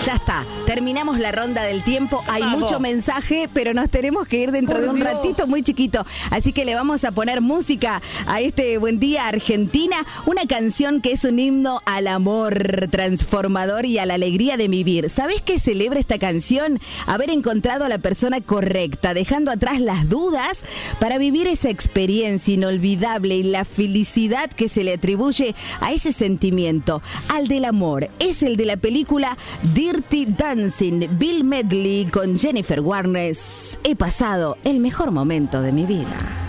Ya está, terminamos la ronda del tiempo. Hay Vamos. mucho mensaje, pero nos tenemos que ir dentro de un ratito muy chiquito. Así que le vamos a poner música a este Buen Día Argentina. Una canción que es un himno al amor transformador y a la alegría de vivir. ¿Sabés qué celebra esta canción? Haber encontrado a la persona correcta, dejando atrás las dudas para vivir esa experiencia inolvidable y la felicidad que se le atribuye a ese sentimiento, al del amor. Es el de la película Dirty Dancing, Bill Medley con Jennifer Warnes. He pasado el mejor momento de mi vida.